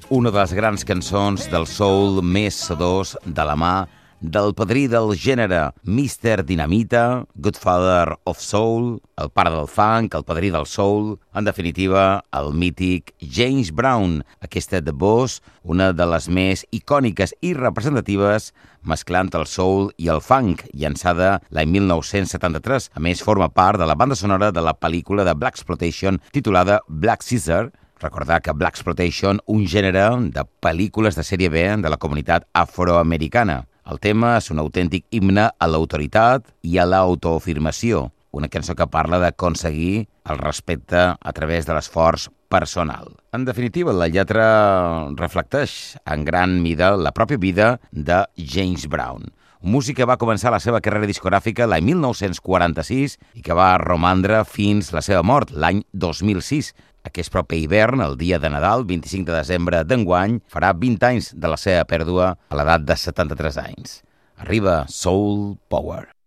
Una de les grans cançons del soul més sedós de la mà del padrí del gènere, Mr. Dynamita, Godfather of Soul, el pare del funk, el padrí del soul, en definitiva, el mític James Brown. Aquesta The Boss, una de les més icòniques i representatives, mesclant el soul i el funk, llançada l'any 1973. A més, forma part de la banda sonora de la pel·lícula de Blaxploitation titulada Black Caesar. Recordar que Blaxploitation, un gènere de pel·lícules de sèrie B de la comunitat afroamericana. El tema és un autèntic himne a l'autoritat i a l'autoafirmació, una cançó que parla d'aconseguir el respecte a través de l'esforç personal. En definitiva, la lletra reflecteix en gran mida la pròpia vida de James Brown, un músic que va començar la seva carrera discogràfica l'any 1946 i que va romandre fins la seva mort l'any 2006. Aquest propi hivern, el dia de Nadal, 25 de desembre d'enguany, farà 20 anys de la seva pèrdua a l'edat de 73 anys. Arriba Soul Power.